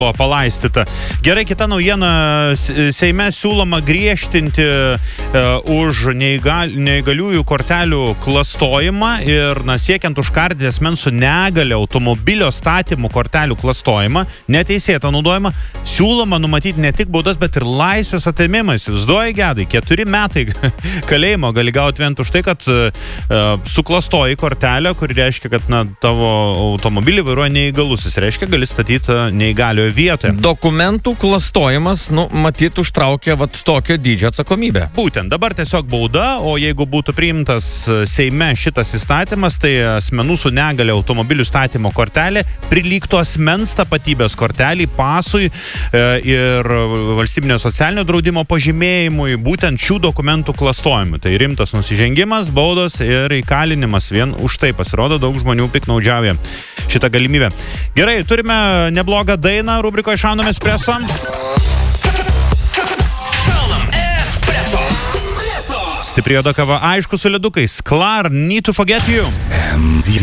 palaistyta. Gerai, kita naujiena. Seime siūloma griežtinti už neįgaliųjų kortelių klastojimą ir siekiant užkardyti asmens su negale automobilio statymų kortelių klastojimą, neteisėtą naudojimą, siūloma numatyti ne tik baudas, bet ir laisvės atėmimą. Įsivaizduoji, Gedai, 4 metai kalėjimo gali gauti vien už tai, kad suklastoji kortelę, kuri reiškia, kad tavo automobilį vairuoja neįgalusis. Reiškia, gali statyti neįgaliojo vietoje. Dokumentų klastojimas, matyt, užtraukia tokio dydžio atsakomybę. Būtent, dabar tiesiog bauda, o jeigu būtų priimtas Seime šitas įstatymas, tai asmenų su negale automobilių statymo kortelė prilygtų asmens tapatybės kortelį, pasui ir valstybinio socialinio draudimo pažymėjimui, būtent šių dokumentų klastojimui. Tai rimtas nusižengimas, baudos ir įkalinimas. Vien už tai pasirodo daug žmonių piknaudžiauja šitą galimybę. Gerai, turime neblogą dainą rubrikoje Šaunam Espresso. Stipri juoda kava, aišku, su ledukais. Klar, Need to Forget You.